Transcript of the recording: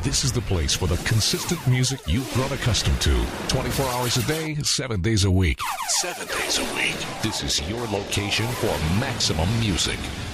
This is the place for the consistent music you've grown accustomed to. 24 hours a day, 7 days a week. 7 days a week. This is your location for maximum music.